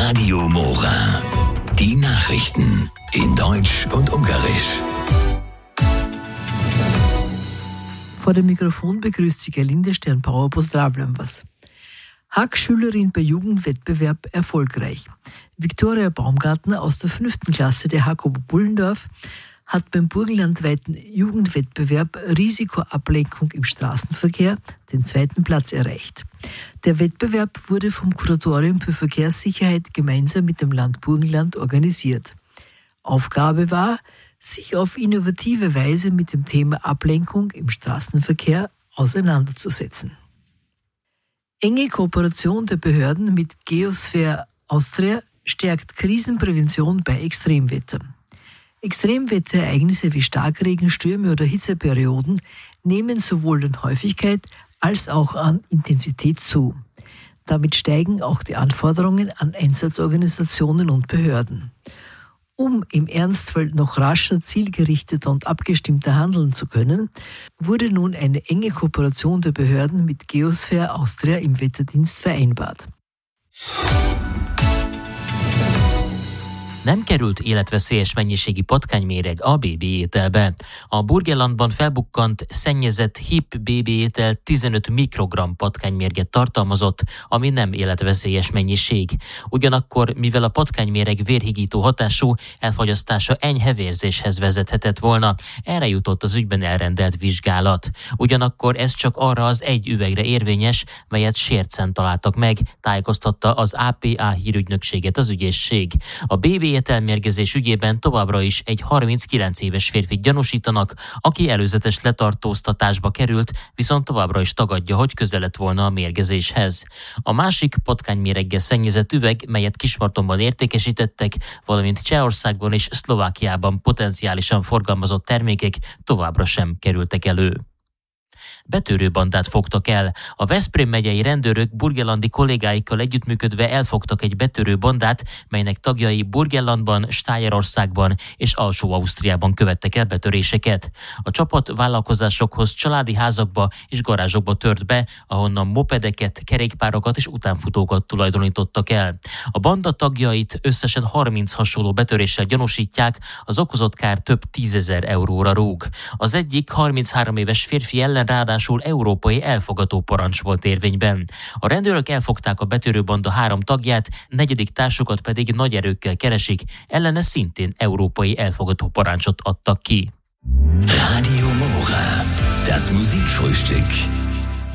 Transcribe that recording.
Radio Mora. Die Nachrichten in Deutsch und Ungarisch. Vor dem Mikrofon begrüßt sie Gerlinde Sternbauer. Pozdravljam vas. Hack-Schülerin bei Jugendwettbewerb erfolgreich. Viktoria Baumgartner aus der 5. Klasse der Hakobo Bullendorf hat beim burgenlandweiten Jugendwettbewerb Risikoablenkung im Straßenverkehr den 2. Platz erreicht. Der Wettbewerb wurde vom Kuratorium für Verkehrssicherheit gemeinsam mit dem Land Burgenland organisiert. Aufgabe war, sich auf innovative Weise mit dem Thema Ablenkung im Straßenverkehr auseinanderzusetzen. Enge Kooperation der Behörden mit Geosphere Austria stärkt Krisenprävention bei Extremwetter. Extremwetterereignisse wie Starkregen, Stürme oder Hitzeperioden nehmen sowohl an Häufigkeit als auch an Intensität zu. Damit steigen auch die Anforderungen an Einsatzorganisationen und Behörden. Um im Ernstfall noch rascher, zielgerichteter und abgestimmter handeln zu können, wurde nun eine enge Kooperation der Behörden mit Geosphere Austria im Wetterdienst vereinbart. Nem került életveszélyes mennyiségi patkányméreg a BB ételbe. A Burgenlandban felbukkant szennyezett HIP BB étel 15 mikrogramm patkánymérget tartalmazott, ami nem életveszélyes mennyiség. Ugyanakkor, mivel a patkányméreg vérhigító hatású, elfogyasztása enyhe vérzéshez vezethetett volna, erre jutott az ügyben elrendelt vizsgálat. Ugyanakkor ez csak arra az egy üvegre érvényes, melyet Sércen találtak meg, tájékoztatta az APA hírügynökséget az ügyészség. A BB ételmérgezés ügyében továbbra is egy 39 éves férfit gyanúsítanak, aki előzetes letartóztatásba került, viszont továbbra is tagadja, hogy közel lett volna a mérgezéshez. A másik patkányméreggel szennyezett üveg, melyet Kismartonban értékesítettek, valamint Csehországban és Szlovákiában potenciálisan forgalmazott termékek továbbra sem kerültek elő. Betörő bandát fogtak el. A Veszprém megyei rendőrök burgenlandi kollégáikkal együttműködve elfogtak egy betörő bandát, melynek tagjai Burgenlandban, Stájerországban és Alsó-Ausztriában követtek el betöréseket. A csapat vállalkozásokhoz, családi házakba és garázsokba tört be, ahonnan mopedeket, kerékpárokat és utánfutókat tulajdonítottak el. A banda tagjait összesen 30 hasonló betöréssel gyanúsítják, az okozott kár több 10 000 euróra rúg. Az egyik 33 éves férfi ellen ráadásul európai elfogató parancs volt érvényben. A rendőrök elfogták a betörőbanda 3 tagját, 4. társukat pedig nagy erőkkel keresik, ellene szintén európai elfogató parancsot adtak ki. Radio Mora, das Musikfrühstück.